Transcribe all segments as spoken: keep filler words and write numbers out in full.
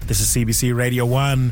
This is C B C Radio one.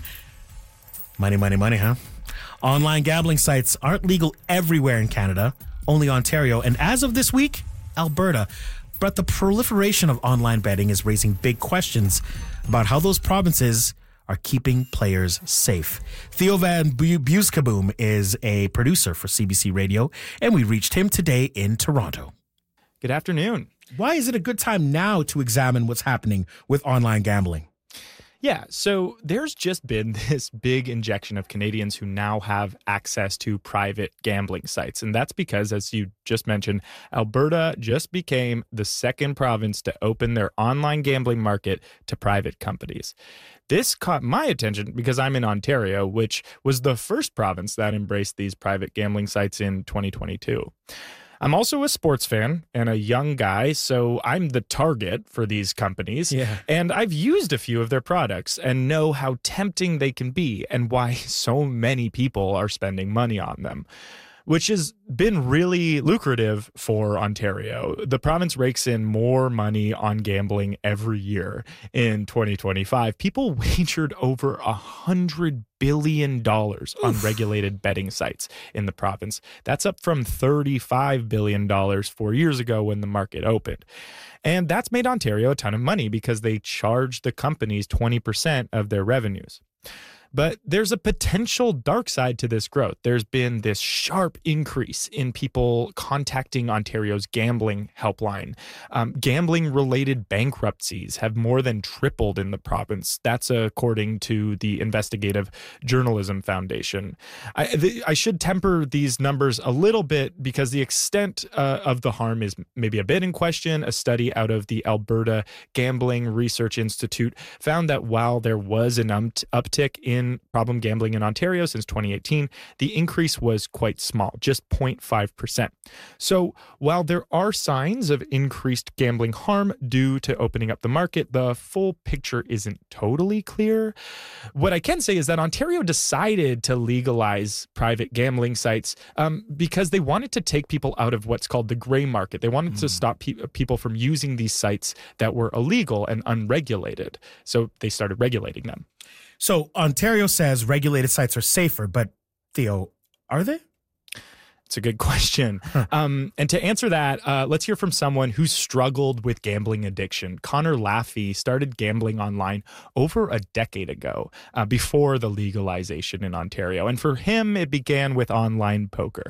Money, money, money, huh? Online gambling sites aren't legal everywhere in Canada, only Ontario, and as of this week, Alberta. But the proliferation of online betting is raising big questions about how those provinces are keeping players safe. Theo Van Buskaboom is a producer for C B C Radio, and we reached him today in Toronto. Good afternoon. Why is it a good time now to examine what's happening with online gambling? Yeah, so there's just been this big injection of Canadians who now have access to private gambling sites. And that's because, as you just mentioned, Alberta just became the second province to open their online gambling market to private companies. This caught my attention because I'm in Ontario, which was the first province that embraced these private gambling sites in twenty twenty-two. I'm also a sports fan and a young guy, so I'm the target for these companies. Yeah. And I've used a few of their products and know how tempting they can be and why so many people are spending money on them, which has been really lucrative for Ontario. The province rakes in more money on gambling every year. In twenty twenty-five, people wagered over one hundred billion dollars on Oof. regulated betting sites in the province. That's up from thirty-five billion dollars four years ago when the market opened. And that's made Ontario a ton of money because they charge the companies twenty percent of their revenues. But there's a potential dark side to this growth. There's been this sharp increase in people contacting Ontario's gambling helpline. Um, gambling-related bankruptcies have more than tripled in the province. That's according to the Investigative Journalism Foundation. I, the, I should temper these numbers a little bit because the extent uh, of the harm is maybe a bit in question. A study out of the Alberta Gambling Research Institute found that while there was an um, uptick in In problem gambling in Ontario since twenty eighteen, the increase was quite small, just zero point five percent. So while there are signs of increased gambling harm due to opening up the market, the full picture isn't totally clear. What I can say is that Ontario decided to legalize private gambling sites um, because they wanted to take people out of what's called the gray market. They wanted mm. to stop pe- people from using these sites that were illegal and unregulated. So they started regulating them. So Ontario says regulated sites are safer, but Theo, are they? It's a good question. um, and to answer that, uh, let's hear from someone who struggled with gambling addiction. Connor Laffey started gambling online over a decade ago, uh, before the legalization in Ontario. And for him, it began with online poker.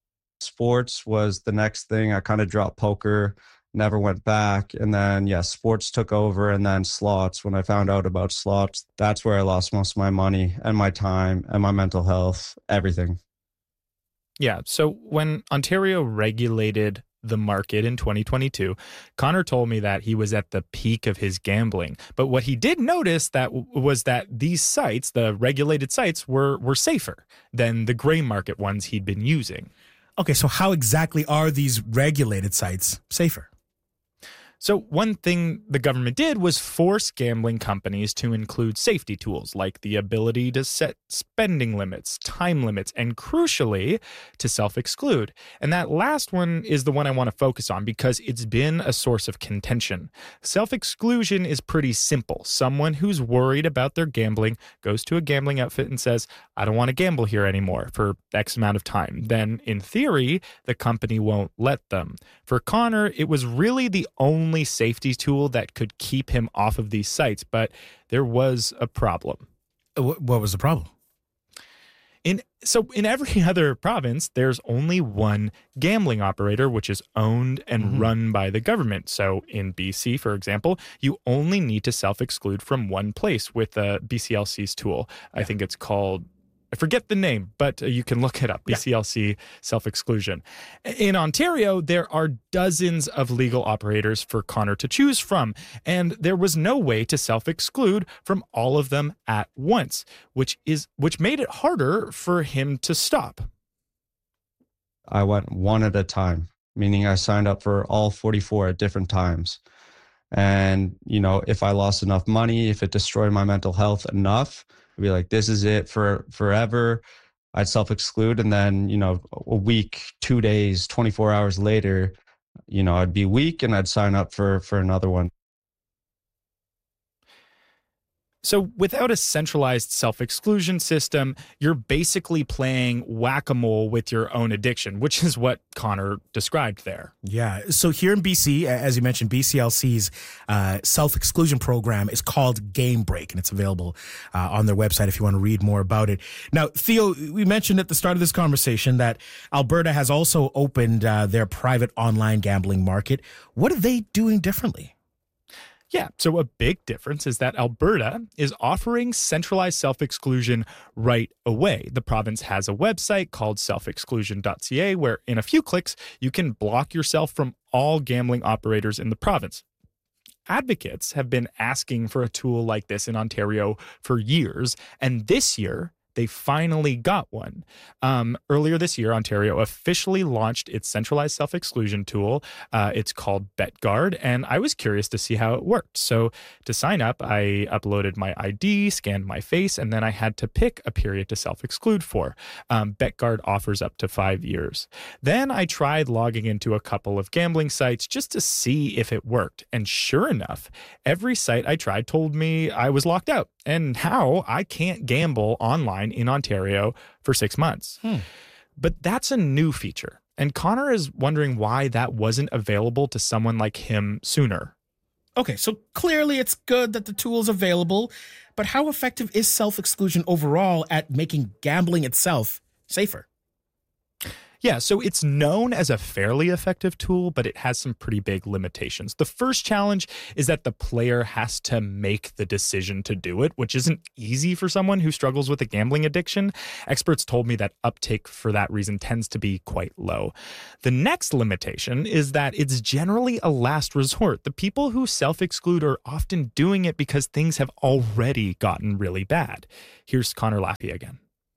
Sports was the next thing. I kind of dropped poker, never went back. And then, yeah, sports took over. And then slots, when I found out about slots, that's where I lost most of my money and my time and my mental health, everything. Yeah. So when Ontario regulated the market in twenty twenty-two, Connor told me that he was at the peak of his gambling. But what he did notice that was that these sites, the regulated sites, were were safer than the gray market ones he'd been using. Okay, so how exactly are these regulated sites safer? So one thing the government did was force gambling companies to include safety tools like the ability to set spending limits, time limits, and crucially, to self-exclude. And that last one is the one I want to focus on because it's been a source of contention. Self-exclusion is pretty simple. Someone who's worried about their gambling goes to a gambling outfit and says, I don't want to gamble here anymore for X amount of time. Then, in theory, the company won't let them. For Connor, it was really the only safety tool that could keep him off of these sites, but there was a problem. What was the problem? In so in every other province, there's only one gambling operator, which is owned and mm-hmm. run by the government. So in B C, for example, you only need to self-exclude from one place with uh, B C L C's tool. I yeah. think it's called I forget the name, but you can look it up, B C L C yeah. self-exclusion. In Ontario, there are dozens of legal operators for Connor to choose from, and there was no way to self-exclude from all of them at once, which is which made it harder for him to stop. I went one at a time, meaning I signed up for all forty-four at different times. And, you know, if I lost enough money, if it destroyed my mental health enough, I'd be like, this is it for forever. I'd self-exclude. And then, you know, a week, two days, twenty-four hours later, you know, I'd be weak and I'd sign up for, for another one. So without a centralized self-exclusion system, you're basically playing whack-a-mole with your own addiction, which is what Connor described there. Yeah. So here in B C, as you mentioned, B C L C's uh, self-exclusion program is called Game Break, and it's available uh, on their website if you want to read more about it. Now, Theo, we mentioned at the start of this conversation that Alberta has also opened uh, their private online gambling market. What are they doing differently? Yeah, so a big difference is that Alberta is offering centralized self-exclusion right away. The province has a website called self exclusion dot c a where in a few clicks, you can block yourself from all gambling operators in the province. Advocates have been asking for a tool like this in Ontario for years, and this year, they finally got one. Um, earlier this year, Ontario officially launched its centralized self-exclusion tool. Uh, it's called BetGuard, and I was curious to see how it worked. So to sign up, I uploaded my I D, scanned my face, and then I had to pick a period to self-exclude for. Um, BetGuard offers up to five years. Then I tried logging into a couple of gambling sites just to see if it worked. And sure enough, every site I tried told me I was locked out. And how I can't gamble online in Ontario for six months. Hmm. But that's a new feature. And Connor is wondering why that wasn't available to someone like him sooner. Okay, so clearly it's good that the tool is available, but how effective is self-exclusion overall at making gambling itself safer? Yeah, so it's known as a fairly effective tool, but it has some pretty big limitations. The first challenge is that the player has to make the decision to do it, which isn't easy for someone who struggles with a gambling addiction. Experts told me that uptake for that reason tends to be quite low. The next limitation is that it's generally a last resort. The people who self-exclude are often doing it because things have already gotten really bad. Here's Connor Laffey again.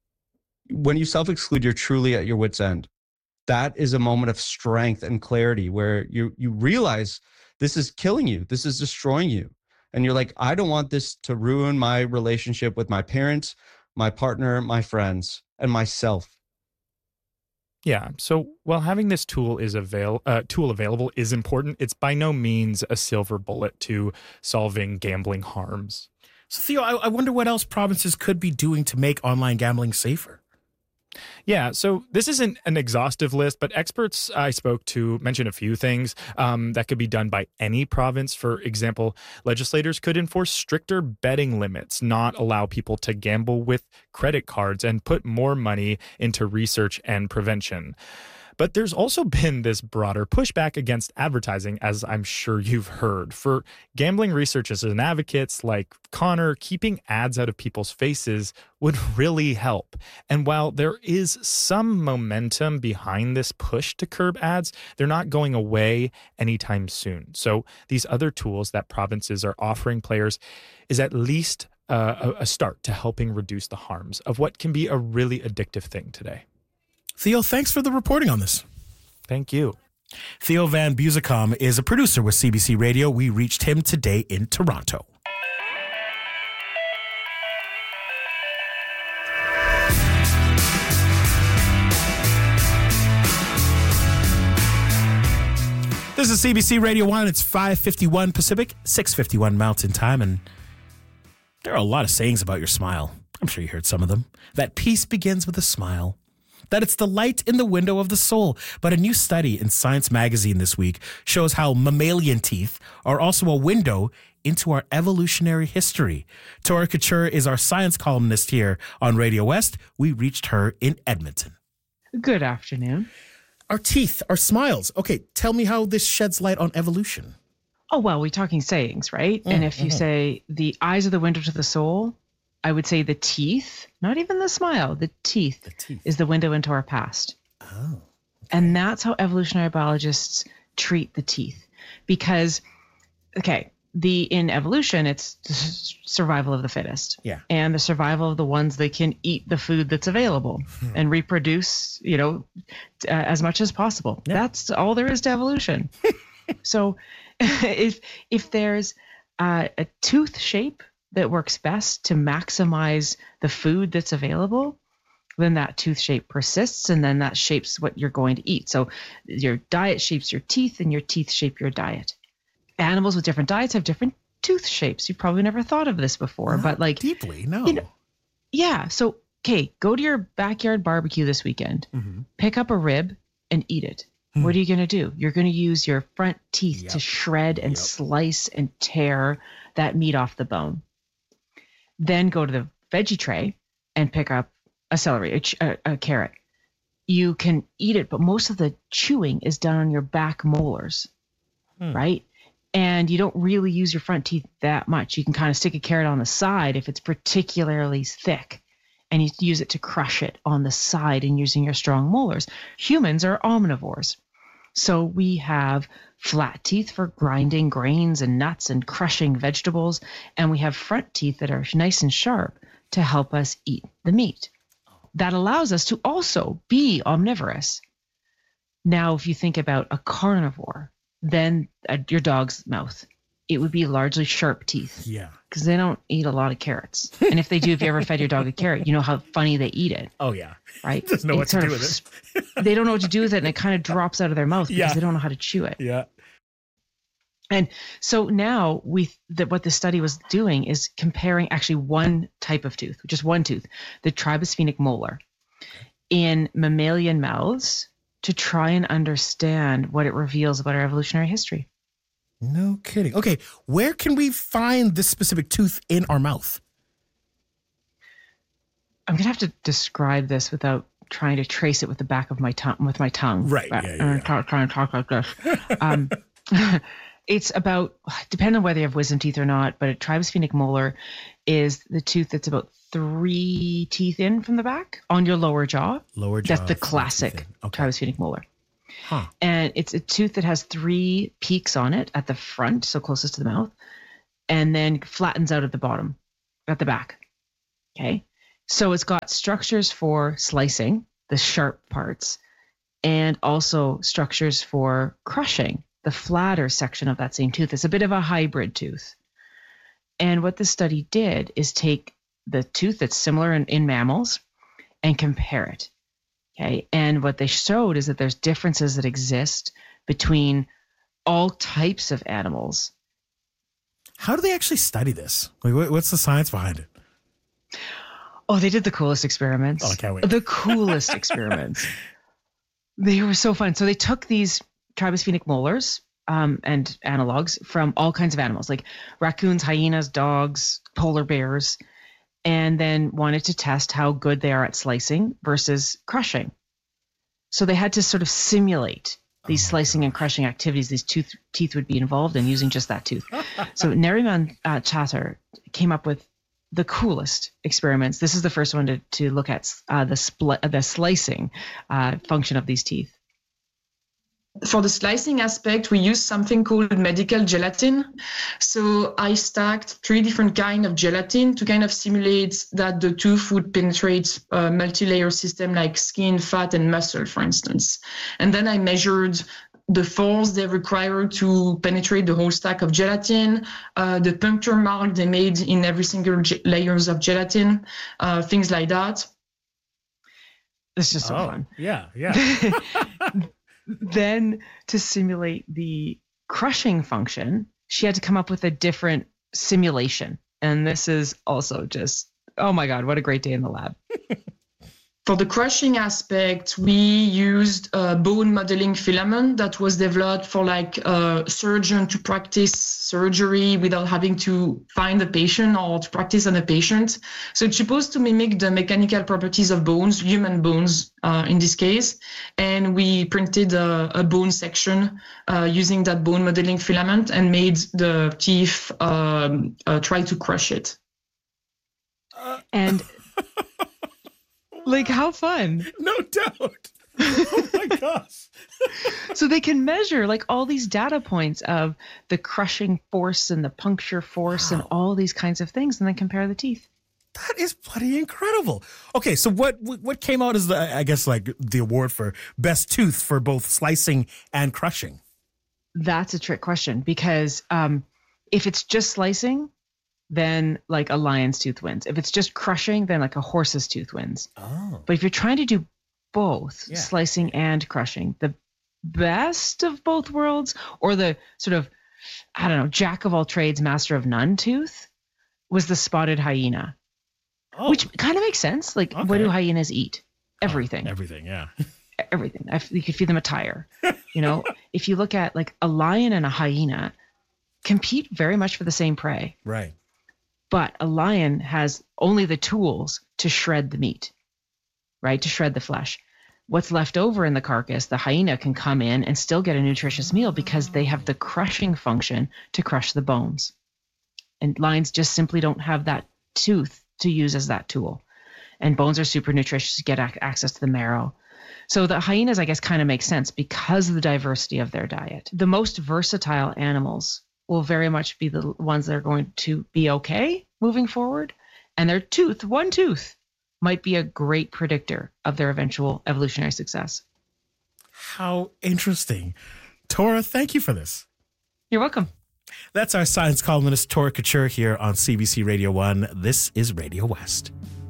When you self-exclude, you're truly at your wit's end. That is a moment of strength and clarity where you you realize this is killing you. This is destroying you. And you're like, I don't want this to ruin my relationship with my parents, my partner, my friends, and myself. Yeah. So while having this tool is avail uh, tool available is important, it's by no means a silver bullet to solving gambling harms. So Theo, I, I wonder what else provinces could be doing to make online gambling safer. Yeah, so this isn't an exhaustive list, but experts I spoke to mentioned a few things um, that could be done by any province. For example, legislators could enforce stricter betting limits, not allow people to gamble with credit cards, and put more money into research and prevention. But there's also been this broader pushback against advertising, as I'm sure you've heard. For gambling researchers and advocates like Connor, keeping ads out of people's faces would really help. And while there is some momentum behind this push to curb ads, they're not going away anytime soon. So these other tools that provinces are offering players is at least uh, a start to helping reduce the harms of what can be a really addictive thing today. Theo, thanks for the reporting on this. Thank you. Theo Van Buzicom is a producer with C B C Radio. We reached him today in Toronto. This is C B C Radio one. It's five fifty-one Pacific, six fifty-one Mountain Time, and there are a lot of sayings about your smile. I'm sure you heard some of them. That peace begins with a smile. That it's the light in the window of the soul. But a new study in Science Magazine this week shows how mammalian teeth are also a window into our evolutionary history. Tora Couture is our science columnist here on Radio West. We reached her in Edmonton. Good afternoon. Our teeth, our smiles. Okay, tell me how this sheds light on evolution. Oh, well, we're talking sayings, right? Mm, and if you mm-hmm. say the eyes are the window to the soul, I would say the teeth, not even the smile, the teeth, the teeth. is the window into our past. Oh. Okay. And that's how evolutionary biologists treat the teeth. Because, okay, the in evolution, it's the survival of the fittest. Yeah. And the survival of the ones that can eat the food that's available hmm. and reproduce, you know, uh, as much as possible. Yeah. That's all there is to evolution. So if if there's uh, a tooth shape that works best to maximize the food that's available, then that tooth shape persists, and then that shapes what you're going to eat. So your diet shapes your teeth, and your teeth shape your diet. Animals with different diets have different tooth shapes. You probably never thought of this before, Not but like deeply, no. You know, yeah. So, okay, go to your backyard barbecue this weekend, mm-hmm. pick up a rib and eat it. Hmm. What are you going to do? You're going to use your front teeth yep. to shred and yep. slice and tear that meat off the bone. Then go to the veggie tray and pick up a celery, a, a, a carrot. You can eat it, but most of the chewing is done on your back molars, hmm. right? And you don't really use your front teeth that much. You can kind of stick a carrot on the side if it's particularly thick, and you use it to crush it on the side and using your strong molars. Humans are omnivores. So we have flat teeth for grinding grains and nuts and crushing vegetables, and we have front teeth that are nice and sharp to help us eat the meat. That allows us to also be omnivorous. Now, if you think about a carnivore, then uh, your dog's mouth, it would be largely sharp teeth. Yeah. Because they don't eat a lot of carrots. And if they do, if you ever fed your dog a carrot, you know how funny they eat it. Oh, yeah. Right? Doesn't know it what to do with it. They don't know what to do with it, and it kind of drops out of their mouth because yeah. they don't know how to chew it. Yeah. And so now we that what the study was doing is comparing actually one type of tooth, just one tooth, the tribosphenic molar, in mammalian mouths to try and understand what it reveals about our evolutionary history. No kidding. Okay, where can we find this specific tooth in our mouth? I'm gonna have to describe this without trying to trace it with the back of my tongue. With my tongue, right? Yeah, yeah, yeah. Try, try and talk like this. Um, It's about, depending on whether you have wisdom teeth or not, but a tribosphenic molar is the tooth that's about three teeth in from the back on your lower jaw. Lower jaw. That's the classic okay. tribosphenic molar. Huh. And it's a tooth that has three peaks on it at the front, so closest to the mouth, and then flattens out at the bottom, at the back. Okay. So it's got structures for slicing, the sharp parts, and also structures for crushing, the flatter section of that same tooth. It's a bit of a hybrid tooth. And what the study did is take the tooth that's similar in, in mammals and compare it. Okay. And what they showed is that there's differences that exist between all types of animals. How do they actually study this? Like, what, what's the science behind it? Oh, they did the coolest experiments. Oh, I can't wait. The coolest experiments. They were so fun. So they took these tribosphenic molars um, and analogs from all kinds of animals, like raccoons, hyenas, dogs, polar bears, and then wanted to test how good they are at slicing versus crushing. So they had to sort of simulate these oh slicing gosh. and crushing activities these tooth, teeth would be involved in using just that tooth. So Nariman uh, Chatter came up with the coolest experiments. This is the first one to, to look at uh, the, split, the slicing uh, function of these teeth. For the slicing aspect, we use something called medical gelatin. So I stacked three different kinds of gelatin to kind of simulate that the tooth would penetrate a multi-layer system like skin, fat, and muscle, for instance. And then I measured the force they require to penetrate the whole stack of gelatin, uh, the puncture mark they made in every single ge- layers of gelatin, uh, things like that. It's just so oh, fun. Yeah, yeah. Then to simulate the crushing function, she had to come up with a different simulation. And this is also just, oh my God, what a great day in the lab. For the crushing aspect, we used a bone modeling filament that was developed for like a surgeon to practice surgery without having to find a patient or to practice on a patient. So it's supposed to mimic the mechanical properties of bones, human bones uh, in this case. And we printed a, a bone section uh, using that bone modeling filament and made the teeth um, uh, try to crush it. And like, how fun. No doubt. Oh my gosh. So they can measure like all these data points of the crushing force and the puncture force wow. and all these kinds of things, and then compare the teeth. That is bloody incredible. Okay, so what what came out as the, I guess, like the award for best tooth for both slicing and crushing? That's a trick question, because um, if it's just slicing, then like a lion's tooth wins. If it's just crushing, then like a horse's tooth wins. Oh. But if you're trying to do both, yeah. slicing and crushing, the best of both worlds, or the sort of I don't know, jack of all trades, master of none tooth was the spotted hyena, Oh, which kind of makes sense. Like, what Okay. do hyenas eat? Everything. everything, yeah. Everything. I, you could feed them a tire. You know, if you look at like a lion and a hyena compete very much for the same prey, Right. but a lion has only the tools to shred the meat, right? To shred the flesh. What's left over in the carcass, the hyena can come in and still get a nutritious meal because they have the crushing function to crush the bones. And lions just simply don't have that tooth to use as that tool. And bones are super nutritious to get ac- access to the marrow. So the hyenas, I guess, kind of make sense because of the diversity of their diet. The most versatile animals will very much be the ones that are going to be okay moving forward. And their tooth, one tooth, might be a great predictor of their eventual evolutionary success. How interesting. Tora, thank you for this. You're welcome. That's our science columnist, Tora Couture, here on C B C Radio one. This is Radio West.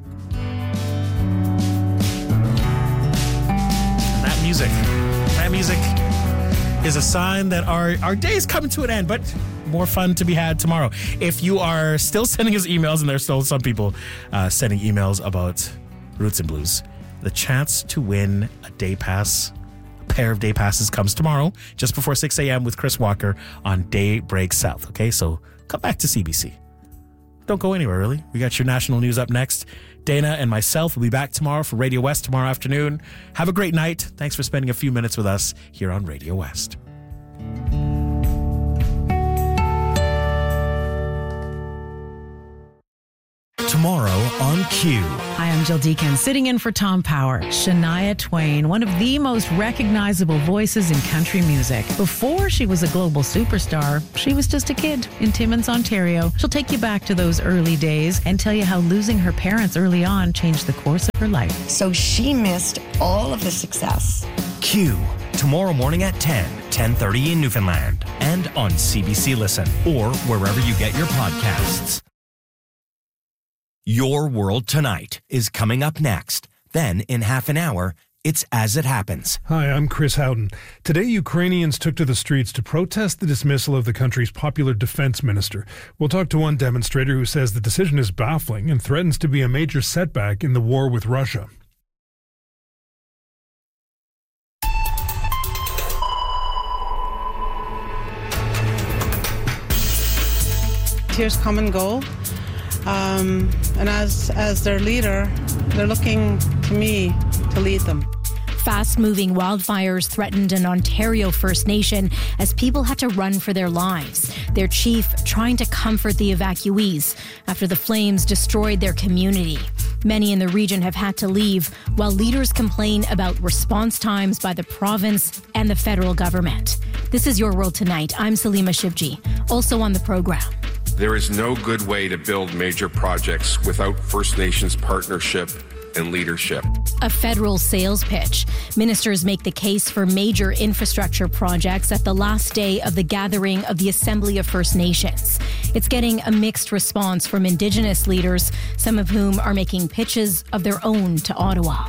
And that music, that music is a sign that our, our day is coming to an end, but more fun to be had tomorrow. If you are still sending us emails, and there's still some people uh, sending emails about Roots and Blues, the chance to win a day pass, a pair of day passes, comes tomorrow, just before six a.m. with Chris Walker on Daybreak South. Okay, so come back to C B C. Don't go anywhere, really. We got your national news up next. Dana and myself will be back tomorrow for Radio West tomorrow afternoon. Have a great night. Thanks for spending a few minutes with us here on Radio West. Tomorrow on Q. Hi, I'm Jill Deacon, sitting in for Tom Power. Shania Twain, one of the most recognizable voices in country music. Before she was a global superstar, she was just a kid in Timmins, Ontario. She'll take you back to those early days and tell you how losing her parents early on changed the course of her life. So she missed all of the success. Q. Tomorrow morning at ten, ten thirty in Newfoundland. And on C B C Listen or wherever you get your podcasts. Your World Tonight is coming up next. Then, in half an hour, it's As It Happens. Hi, I'm Chris Houghton. Today, Ukrainians took to the streets to protest the dismissal of the country's popular defense minister. We'll talk to one demonstrator who says the decision is baffling and threatens to be a major setback in the war with Russia. Tears come and go. Um, and as as their leader, they're looking to me to lead them. Fast-moving wildfires threatened an Ontario First Nation as people had to run for their lives. Their chief trying to comfort the evacuees after the flames destroyed their community. Many in the region have had to leave, while leaders complain about response times by the province and the federal government. This is Your World Tonight. I'm Salima Shivji. Also on the program. There is no good way to build major projects without First Nations partnership and leadership. A federal sales pitch. Ministers make the case for major infrastructure projects at the last day of the gathering of the Assembly of First Nations. It's getting a mixed response from Indigenous leaders, some of whom are making pitches of their own to Ottawa.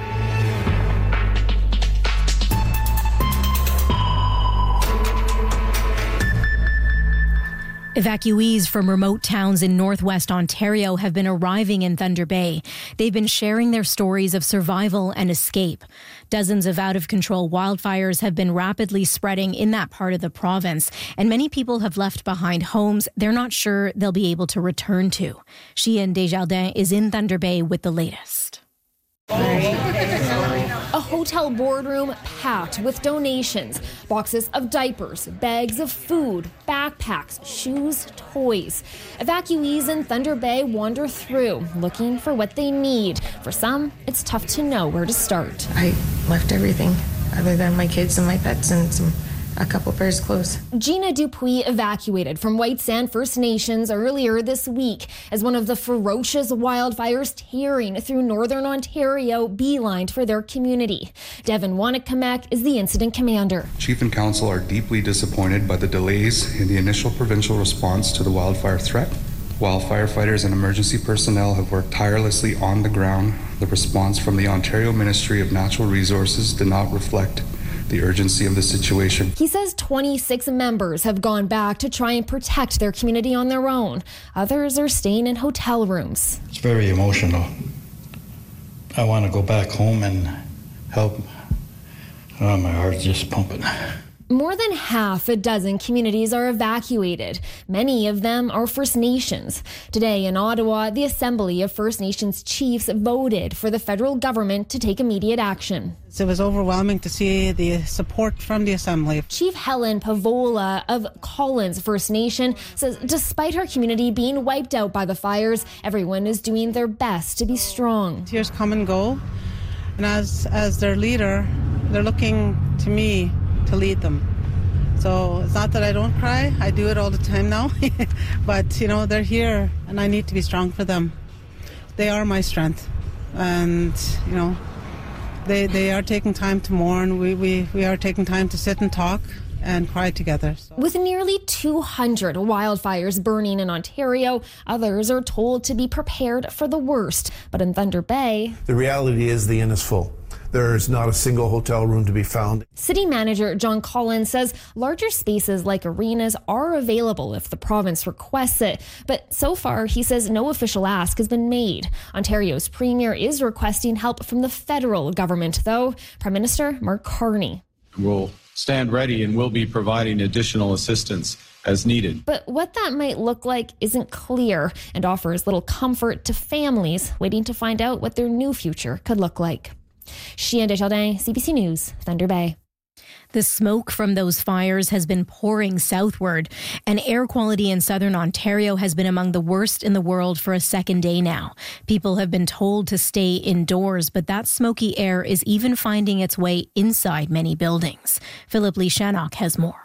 Evacuees from remote towns in northwest Ontario have been arriving in Thunder Bay. They've been sharing their stories of survival and escape. Dozens of out-of-control wildfires have been rapidly spreading in that part of the province, and many people have left behind homes they're not sure they'll be able to return to. Sheehan Desjardins is in Thunder Bay with the latest. A hotel boardroom packed with donations, boxes of diapers, bags of food, backpacks, shoes, toys. Evacuees in Thunder Bay wander through, looking for what they need. For some, it's tough to know where to start. I left everything other than my kids and my pets and some a couple pairs of clothes. Gina Dupuis evacuated from White Sand First Nations earlier this week as one of the ferocious wildfires tearing through northern Ontario beelined for their community. Devin Wanakamek is the incident commander. Chief and Council are deeply disappointed by the delays in the initial provincial response to the wildfire threat. While firefighters and emergency personnel have worked tirelessly on the ground, the response from the Ontario Ministry of Natural Resources did not reflect the urgency of the situation. He says twenty-six members have gone back to try and protect their community on their own. Others are staying in hotel rooms. It's very emotional. I want to go back home and help. Oh, my heart's just pumping. More than half a dozen communities are evacuated. Many of them are First Nations. Today in Ottawa, the Assembly of First Nations Chiefs voted for the federal government to take immediate action. It was overwhelming to see the support from the Assembly. Chief Helen Pavola of Collins First Nation says despite her community being wiped out by the fires, everyone is doing their best to be strong. Tears come and go, and as as their leader, they're looking to me to lead them. So it's not that I don't cry, I do it all the time now, but you know, they're here and I need to be strong for them. They are my strength, and you know, they they are taking time to mourn. We, we, we are taking time to sit and talk and cry together. So. With nearly two hundred wildfires burning in Ontario, others are told to be prepared for the worst. But in Thunder Bay, the reality is the inn is full. There's not a single hotel room to be found. City Manager John Collins says larger spaces like arenas are available if the province requests it. But so far, he says no official ask has been made. Ontario's Premier is requesting help from the federal government, though. Prime Minister Mark Carney. We'll stand ready and we'll be providing additional assistance as needed. But what that might look like isn't clear and offers little comfort to families waiting to find out what their new future could look like. Chien Desjardins, C B C News, Thunder Bay. The smoke from those fires has been pouring southward, and air quality in southern Ontario has been among the worst in the world for a second day now. People have been told to stay indoors, but that smoky air is even finding its way inside many buildings. Philip Lee Shannock has more.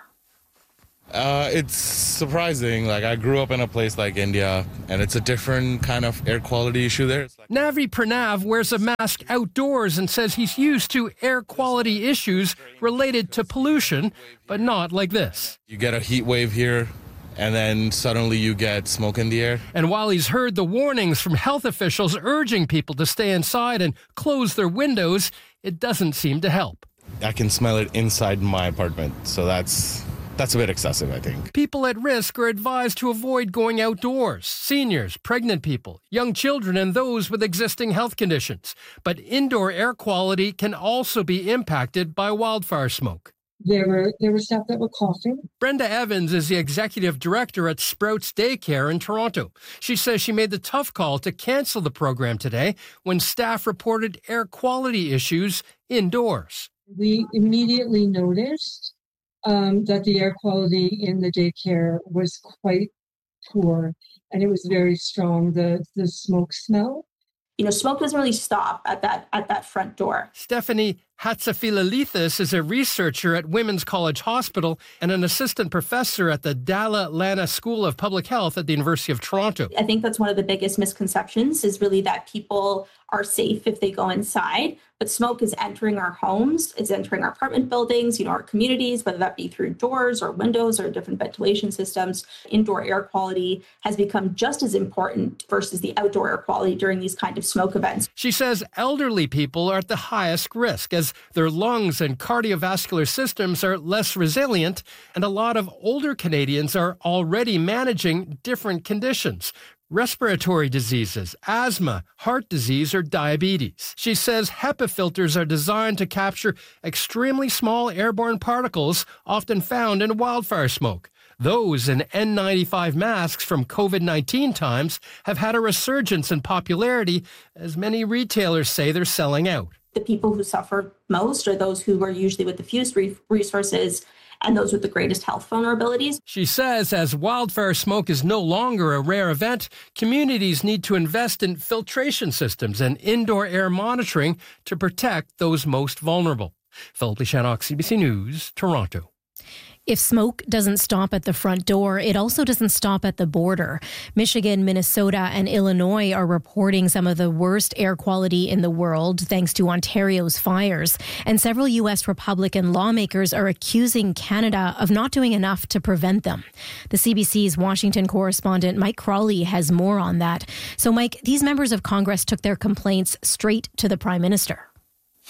Uh, it's surprising. Like, I grew up in a place like India, and it's a different kind of air quality issue there. It's like- Navi Pranav wears a mask outdoors and says he's used to air quality issues related to pollution, but not like this. You get a heat wave here, and then suddenly you get smoke in the air. And while he's heard the warnings from health officials urging people to stay inside and close their windows, it doesn't seem to help. I can smell it inside my apartment, so that's... That's a bit excessive, I think. People at risk are advised to avoid going outdoors. Seniors, pregnant people, young children, and those with existing health conditions. But indoor air quality can also be impacted by wildfire smoke. There were there were staff that were coughing. Brenda Evans is the executive director at Sprouts Daycare in Toronto. She says she made the tough call to cancel the program today when staff reported air quality issues indoors. We immediately noticed Um, that the air quality in the daycare was quite poor, and it was very strong, the the smoke smell. You know, smoke doesn't really stop at that at that front door. Stephanie Hatzafilalithis is a researcher at Women's College Hospital and an assistant professor at the Dalla Lana School of Public Health at the University of Toronto. I think that's one of the biggest misconceptions is really that people are safe if they go inside, but smoke is entering our homes, it's entering our apartment buildings, you know, our communities, whether that be through doors or windows or different ventilation systems. Indoor air quality has become just as important versus the outdoor air quality during these kind of smoke events. She says elderly people are at the highest risk as their lungs and cardiovascular systems are less resilient, and a lot of older Canadians are already managing different conditions. Respiratory diseases, asthma, heart disease, or diabetes. She says HEPA filters are designed to capture extremely small airborne particles often found in wildfire smoke. Those and N ninety-five masks from COVID nineteen times have had a resurgence in popularity as many retailers say they're selling out. The people who suffer most are those who are usually with the fewest resources and those with the greatest health vulnerabilities. She says as wildfire smoke is no longer a rare event, communities need to invest in filtration systems and indoor air monitoring to protect those most vulnerable. Philip Lee Shannock, C B C News, Toronto. If smoke doesn't stop at the front door, it also doesn't stop at the border. Michigan, Minnesota, and Illinois are reporting some of the worst air quality in the world thanks to Ontario's fires. And several U S Republican lawmakers are accusing Canada of not doing enough to prevent them. The C B C's Washington correspondent Mike Crawley has more on that. So, Mike, these members of Congress took their complaints straight to the Prime Minister.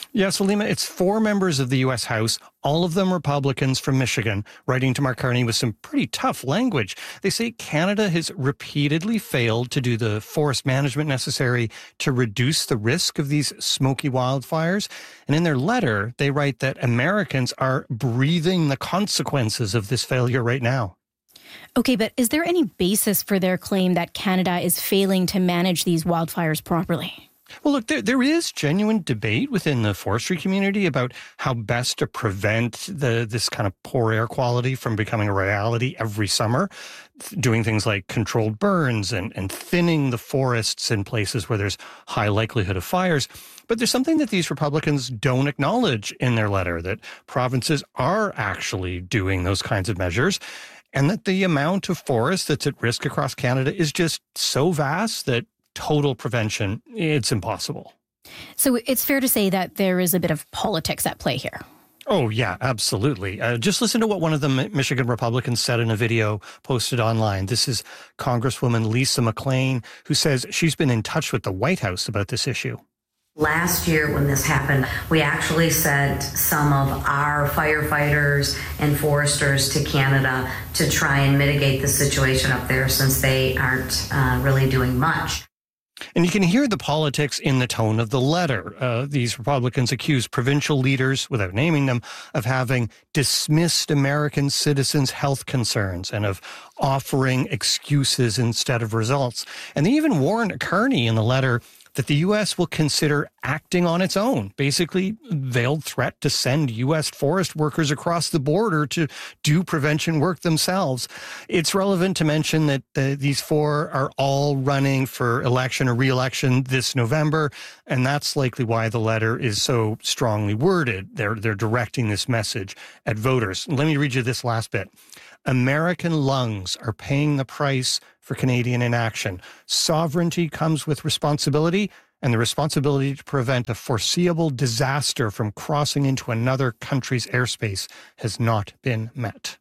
Yeah, so Lima, it's four members of the U S House, all of them Republicans from Michigan, writing to Mark Carney with some pretty tough language. They say Canada has repeatedly failed to do the forest management necessary to reduce the risk of these smoky wildfires. And in their letter, they write that Americans are breathing the consequences of this failure right now. Okay, but is there any basis for their claim that Canada is failing to manage these wildfires properly? Well, look, there, there is genuine debate within the forestry community about how best to prevent the this kind of poor air quality from becoming a reality every summer, doing things like controlled burns and, and thinning the forests in places where there's high likelihood of fires. But there's something that these Republicans don't acknowledge in their letter, that provinces are actually doing those kinds of measures, and that the amount of forest that's at risk across Canada is just so vast that total prevention, it's impossible. So it's fair to say that there is a bit of politics at play here. Oh, yeah, absolutely. Uh, just listen to what one of the Michigan Republicans said in a video posted online. This is Congresswoman Lisa McClain, who says she's been in touch with the White House about this issue. Last year when this happened, we actually sent some of our firefighters and foresters to Canada to try and mitigate the situation up there, since they aren't uh, really doing much. And you can hear the politics in the tone of the letter. Uh, these Republicans accuse provincial leaders, without naming them, of having dismissed American citizens' health concerns and of offering excuses instead of results. And they even warned Carney in the letter that the U S will consider acting on its own, basically veiled threat to send U S forest workers across the border to do prevention work themselves. It's relevant to mention that the, these four are all running for election or re-election this November, and that's likely why the letter is so strongly worded. They're, they're directing this message at voters. Let me read you this last bit. American lungs are paying the price for Canadian inaction. Sovereignty comes with responsibility, and the responsibility to prevent a foreseeable disaster from crossing into another country's airspace has not been met.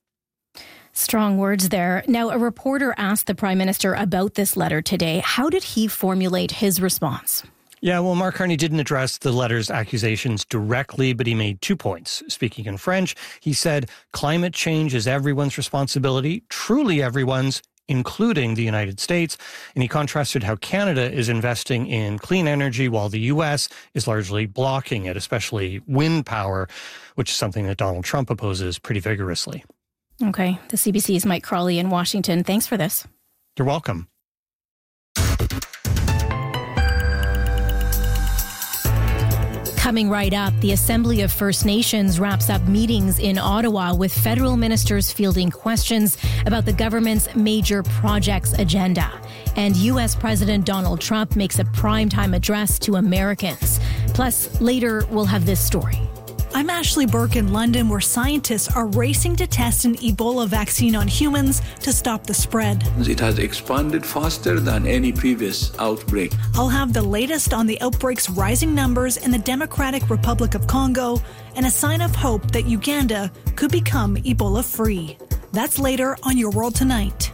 Strong words there. Now, a reporter asked the Prime Minister about this letter today. How did he formulate his response? Yeah, well, Mark Carney didn't address the letter's accusations directly, but he made two points. Speaking in French, he said, climate change is everyone's responsibility, truly everyone's, including the United States. And he contrasted how Canada is investing in clean energy while the U S is largely blocking it, especially wind power, which is something that Donald Trump opposes pretty vigorously. Okay. The C B C's Mike Crawley in Washington. Thanks for this. You're welcome. Coming right up, the Assembly of First Nations wraps up meetings in Ottawa with federal ministers fielding questions about the government's major projects agenda. And U S President Donald Trump makes a primetime address to Americans. Plus, later we'll have this story. I'm Ashley Burke in London, where scientists are racing to test an Ebola vaccine on humans to stop the spread. It has expanded faster than any previous outbreak. I'll have the latest on the outbreak's rising numbers in the Democratic Republic of Congo and a sign of hope that Uganda could become Ebola-free. That's later on Your World Tonight.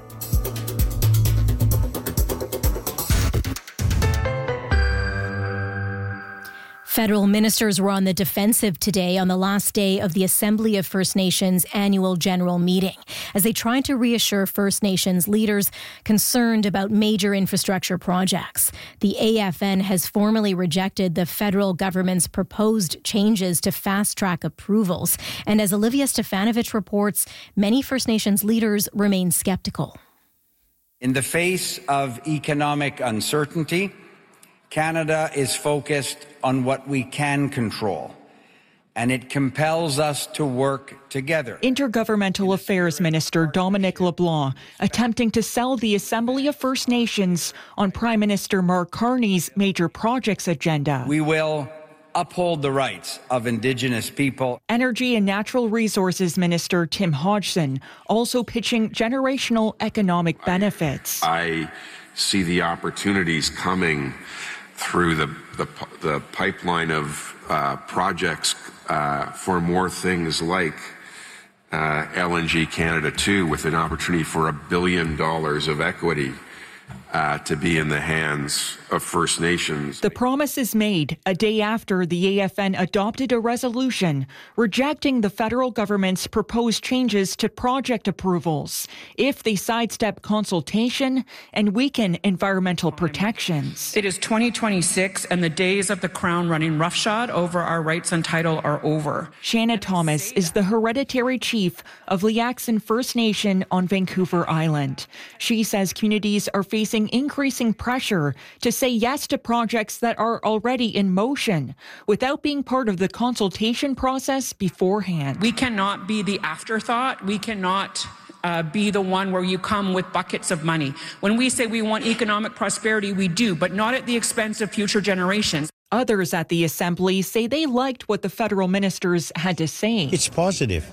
Federal ministers were on the defensive today on the last day of the Assembly of First Nations annual general meeting as they tried to reassure First Nations leaders concerned about major infrastructure projects. The A F N has formally rejected the federal government's proposed changes to fast-track approvals. And as Olivia Stefanovich reports, many First Nations leaders remain skeptical. In the face of economic uncertainty, Canada is focused on what we can control, and it compels us to work together. Intergovernmental Affairs Minister Dominic LeBlanc attempting to sell the Assembly of First Nations on Prime Minister Mark Carney's major projects agenda. We will uphold the rights of Indigenous people. Energy and Natural Resources Minister Tim Hodgson also pitching generational economic benefits. I, I see the opportunities coming through the, the, the pipeline of uh, projects uh, for more things like uh, L N G Canada two, with an opportunity for a billion dollars of equity uh, to be in the hands of First Nations. The promise is made a day after the A F N adopted a resolution rejecting the federal government's proposed changes to project approvals if they sidestep consultation and weaken environmental protections. It is twenty twenty-six and the days of the Crown running roughshod over our rights and title are over. Shanna Thomas is the hereditary chief of Liaxin First Nation on Vancouver Island. She says communities are facing increasing pressure to say yes to projects that are already in motion without being part of the consultation process beforehand. We cannot be the afterthought. We cannot uh, be the one where you come with buckets of money. When we say we want economic prosperity, we do, but not at the expense of future generations. Others at the Assembly say they liked what the federal ministers had to say. It's positive,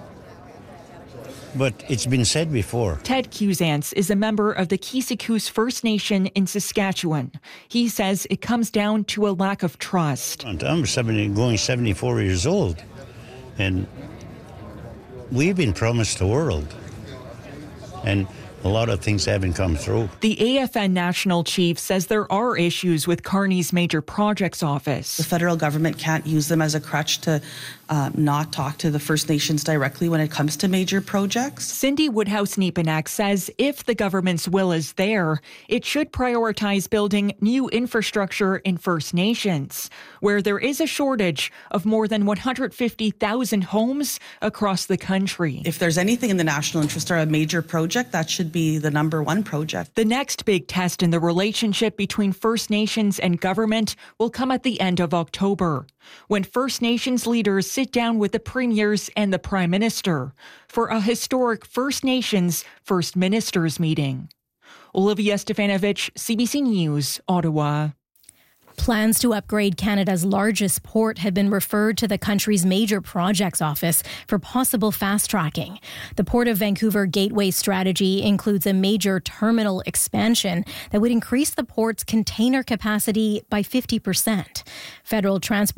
but it's been said before. Ted Cusance is a member of the Kisikoos First Nation in Saskatchewan. He says it comes down to a lack of trust. I'm seventy, going seventy-four years old, and we've been promised the world, and a lot of things haven't come through. The A F N national chief says there are issues with Carney's Major Projects Office. The federal government can't use them as a crutch to uh, not talk to the First Nations directly when it comes to major projects. Cindy Woodhouse-Nepanak says if the government's will is there, it should prioritize building new infrastructure in First Nations, where there is a shortage of more than one hundred fifty thousand homes across the country. If there's anything in the national interest or a major project, that should be the number one project. The next big test in the relationship between First Nations and government will come at the end of October, when First Nations leaders sit down with the premiers and the Prime Minister for a historic First Nations First Ministers meeting. Olivia Stefanovich, C B C News, Ottawa. Plans to upgrade Canada's largest port have been referred to the country's Major Projects Office for possible fast-tracking. The Port of Vancouver Gateway strategy includes a major terminal expansion that would increase the port's container capacity by fifty percent. Federal Transport